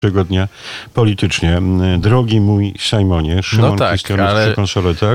dnia politycznie. Drogi mój Simonie, Szymon Krystianowicz przy konsoletach.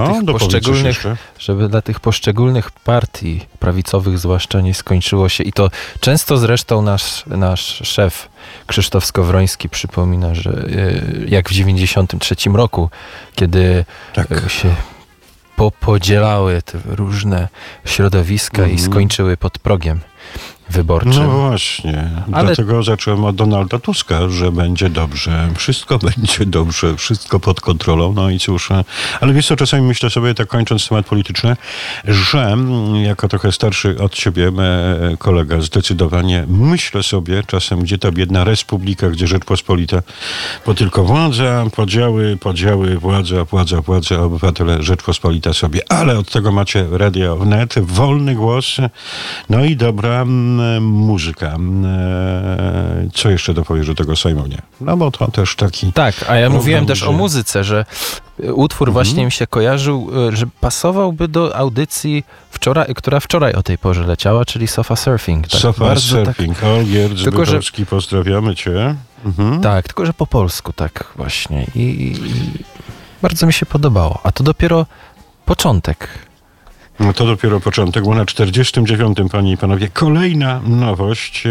Żeby dla tych poszczególnych partii prawicowych zwłaszcza nie skończyło się, i to często zresztą nasz szef Krzysztof Skowroński przypomina, że jak w 93 roku, kiedy się podzielały te różne środowiska i skończyły pod progiem wyborczym. No właśnie. Dlatego zacząłem od Donalda Tuska, że będzie dobrze. Wszystko będzie dobrze. Wszystko pod kontrolą. No i cóż. Ale wiesz co, czasami myślę sobie, tak kończąc temat polityczny, że jako trochę starszy od ciebie kolega zdecydowanie myślę sobie czasem, gdzie ta biedna republika, gdzie Rzeczpospolita, bo tylko władza, podziały, władza, obywatele, Rzeczpospolita sobie. Ale od tego macie Radio Wnet, wolny głos, no i dobra muzyka. Co jeszcze dopowiesz do tego, Simonie? No bo to też taki... Tak, a ja mówiłem też o muzyce, że utwór właśnie mi się kojarzył, że pasowałby do audycji, która wczoraj o tej porze leciała, czyli Sofa Surfing. Tak, Sofa Surfing. Olgierd Zbytowski, pozdrawiamy cię. Tak, tylko że po polsku tak właśnie. I bardzo mi się podobało. A to dopiero początek. No to dopiero początek, bo na 49. panie i panowie, kolejna nowość.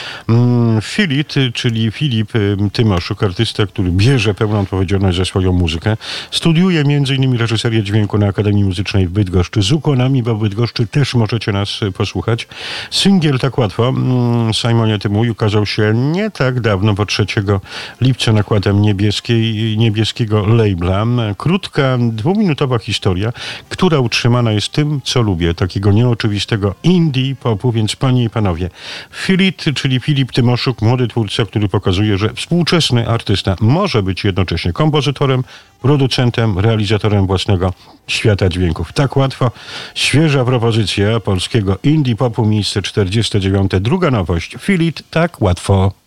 Filip Tymoszuk, artysta, który bierze pełną odpowiedzialność za swoją muzykę, studiuje m.in. reżyserię dźwięku na Akademii Muzycznej w Bydgoszczy z ukłonami, bo w Bydgoszczy też możecie nas posłuchać. Singiel Tak Łatwo, Simonie Ty mój, ukazał się nie tak dawno, bo 3 lipca nakładem niebieskiego labela. Krótka, 2-minutowa historia, która utrzymana jest tym, co lubię, takiego nieoczywistego indie popu, więc panie i panowie, Filip Tymoszuk, młody twórca, który pokazuje, że współczesny artysta może być jednocześnie kompozytorem, producentem, realizatorem własnego świata dźwięków. Tak łatwo. Świeża propozycja polskiego indie popu, miejsce 49. Druga nowość. Filip Tak Łatwo.